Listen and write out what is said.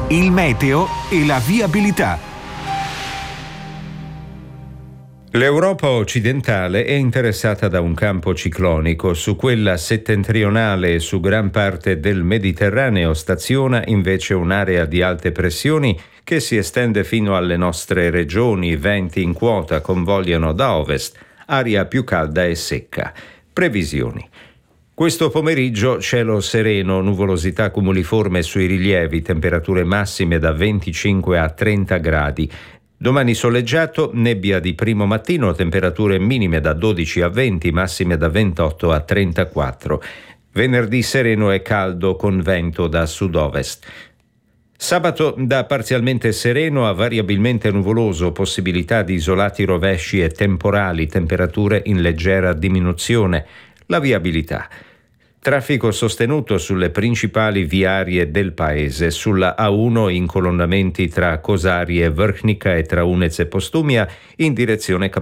il meteo e la viabilità. L'Europa occidentale è interessata da un campo ciclonico. Su quella settentrionale e su gran parte del Mediterraneo staziona invece un'area di alte pressioni che si estende fino alle nostre regioni. Venti in quota convogliano da ovest, aria più calda e secca. Previsioni. Questo pomeriggio cielo sereno, nuvolosità cumuliforme sui rilievi, temperature massime da 25 a 30 gradi. Domani soleggiato, nebbia di primo mattino, temperature minime da 12 a 20, massime da 28 a 34. Venerdì sereno e caldo con vento da sud-ovest. Sabato da parzialmente sereno a variabilmente nuvoloso, possibilità di isolati rovesci e temporali, temperature in leggera diminuzione. La viabilità. Traffico sostenuto sulle principali viarie del paese, sulla A1 incolonnamenti tra Cosari e Vrhnica e tra Unez e Postumia in direzione